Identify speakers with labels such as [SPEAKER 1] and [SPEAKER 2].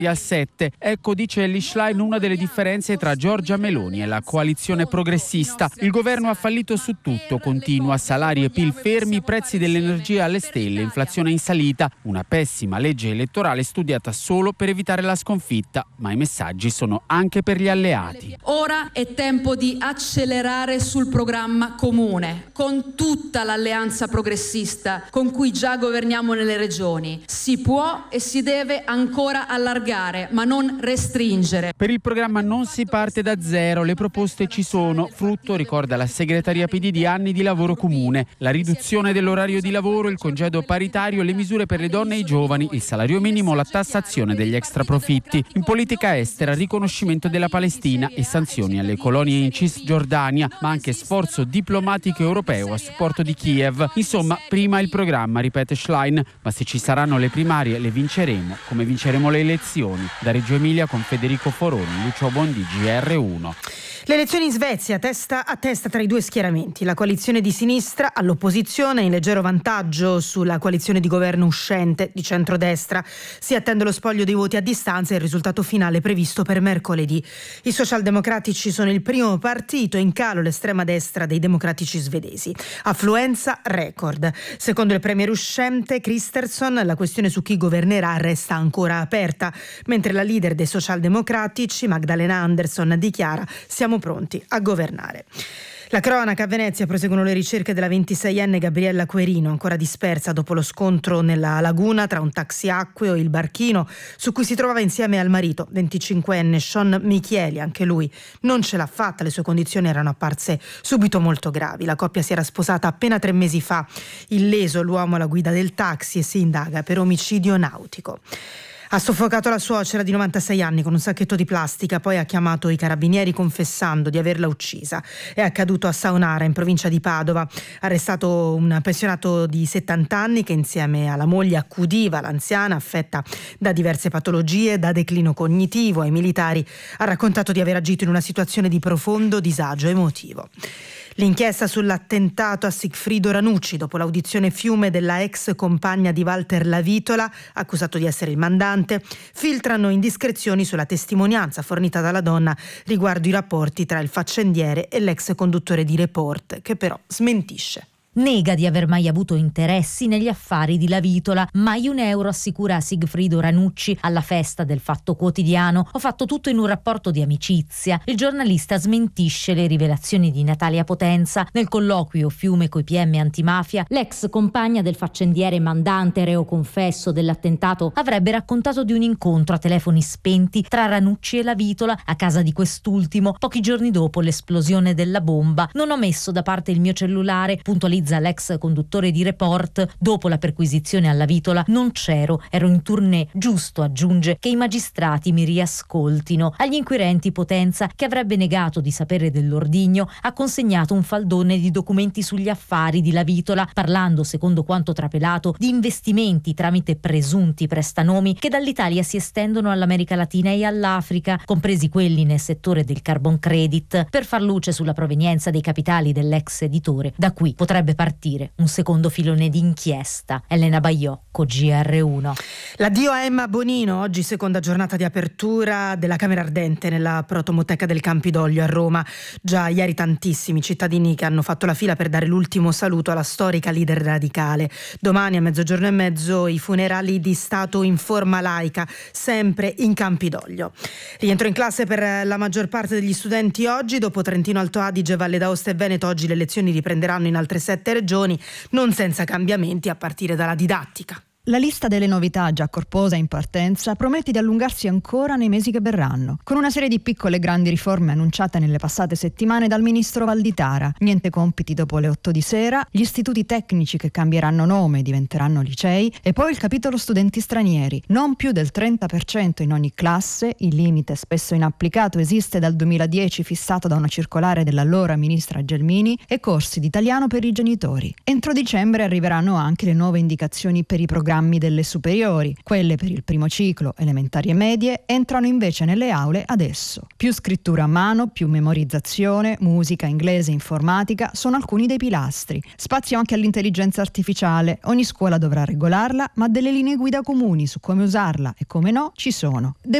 [SPEAKER 1] al 7. Ecco, dice Elly Schlein, una delle differenze tra Giorgia Meloni e la coalizione progressista. Il governo ha fallito su tutto, continua, salari e PIL fermi, prezzi dell'energia alle stelle, inflazione in salita, una pessima legge elettorale studiata solo per evitare la sconfitta, ma i messaggi sono anche per gli alleati.
[SPEAKER 2] Ora è tempo di accelerare sul programma comune, con tutta l'alleanza progressista con cui già governiamo nelle regioni. Si può e si deve ancora allargare, ma non restringere.
[SPEAKER 1] Per il programma non si parte da zero, le proposte ci sono, frutto, ricorda la segreteria PD, di anni di lavoro comune, la riduzione dell'orario di lavoro, il congedo paritario, le misure per le donne e i giovani, il salario minimo, la tassazione degli extraprofitti. In politica estera, riconoscimento della Palestina e sanzioni alle colonie in Cisgiordania, ma anche sforzo diplomatico europeo a supporto di Kiev. Insomma, prima il programma, ripete Schlein, ma se ci saranno le primarie le vinceremo, come vinceremo le elezioni. Da Reggio Emilia con Federico Foroni, Lucio Bondi, GR1.
[SPEAKER 3] Le elezioni in Svezia, testa a testa tra i due schieramenti. La coalizione di sinistra all'opposizione, in leggero vantaggio sulla coalizione di governo uscente di centrodestra. Si attende lo spoglio dei voti a distanza e il risultato finale previsto per mercoledì. I socialdemocratici sono il primo partito, in calo l'estrema destra dei democratici svedesi. Affluenza record. Secondo il premier uscente Kristersson, la questione su chi governerà resta ancora aperta, mentre la leader dei socialdemocratici, Magdalena Andersson, dichiara: siamo pronti a governare. La cronaca: a Venezia proseguono le ricerche della 26enne Gabriella Querino, ancora dispersa dopo lo scontro nella laguna tra un taxi acqueo e il barchino su cui si trovava insieme al marito, 25enne Sean Michieli. Anche lui non ce l'ha fatta, le sue condizioni erano apparse subito molto gravi. La coppia si era sposata appena 3 mesi fa. Illeso l'uomo alla guida del taxi e si indaga per omicidio nautico. Ha soffocato la suocera di 96 anni con un sacchetto di plastica, poi ha chiamato i carabinieri confessando di averla uccisa. È accaduto a Saonara, in provincia di Padova. Arrestato un pensionato di 70 anni che insieme alla moglie accudiva l'anziana affetta da diverse patologie, da declino cognitivo. Ai militari ha raccontato di aver agito in una situazione di profondo disagio emotivo. L'inchiesta sull'attentato a Sigfrido Ranucci dopo l'audizione Fiume della ex compagna di Walter Lavitola, accusato di essere il mandante, filtrano indiscrezioni sulla testimonianza fornita dalla donna riguardo i rapporti tra il faccendiere e l'ex conduttore di Report, che però smentisce.
[SPEAKER 4] Nega di aver mai avuto interessi negli affari di Lavitola. Mai un euro, assicura a Sigfrido Ranucci alla festa del Fatto Quotidiano. Ho fatto tutto in un rapporto di amicizia. Il giornalista smentisce le rivelazioni di Natalia Potenza. Nel colloquio Fiume coi PM antimafia, l'ex compagna del faccendiere mandante, reo confesso dell'attentato, avrebbe raccontato di un incontro a telefoni spenti tra Ranucci e Lavitola a casa di quest'ultimo pochi giorni dopo l'esplosione della bomba. Non ho messo da parte il mio cellulare, puntualizza l'ex conduttore di Report. Dopo la perquisizione alla Vitola non c'ero, ero in tournée. Giusto, aggiunge, che i magistrati mi riascoltino. Agli inquirenti Potenza, che avrebbe negato di sapere dell'ordigno, ha consegnato un faldone di documenti sugli affari di Lavitola, parlando, secondo quanto trapelato, di investimenti tramite presunti prestanomi che dall'Italia si estendono all'America Latina e all'Africa, compresi quelli nel settore del carbon credit, per far luce sulla provenienza dei capitali dell'ex editore. Da qui potrebbe partire un secondo filone di inchiesta. Elena Baiocco, GR1.
[SPEAKER 3] L'addio a Emma Bonino, oggi seconda giornata di apertura della Camera Ardente nella Protomoteca del Campidoglio a Roma. Già ieri tantissimi cittadini che hanno fatto la fila per dare l'ultimo saluto alla storica leader radicale. Domani a 12:30 i funerali di Stato in forma laica, sempre in Campidoglio. Rientro in classe per la maggior parte degli studenti oggi. Dopo Trentino Alto Adige, Valle d'Aosta e Veneto, oggi le lezioni riprenderanno in altre 7 regioni, non senza cambiamenti a partire dalla didattica.
[SPEAKER 5] La lista delle novità già corposa in partenza promette di allungarsi ancora nei mesi che verranno, con una serie di piccole e grandi riforme annunciate nelle passate settimane dal ministro Valditara. Niente compiti dopo le 8 di sera, gli istituti tecnici che cambieranno nome e diventeranno licei, e poi il capitolo studenti stranieri. Non più del 30% in ogni classe, il limite spesso inapplicato esiste dal 2010 fissato da una circolare dell'allora ministra Gelmini, e corsi di italiano per i genitori. Entro dicembre arriveranno anche le nuove indicazioni per i programmi programmi delle superiori. Quelle per il primo ciclo, elementari e medie, entrano invece nelle aule adesso. Più scrittura a mano, più memorizzazione, musica, inglese, informatica sono alcuni dei pilastri. Spazio anche all'intelligenza artificiale. Ogni scuola dovrà regolarla, ma delle linee guida comuni su come usarla e come no ci sono.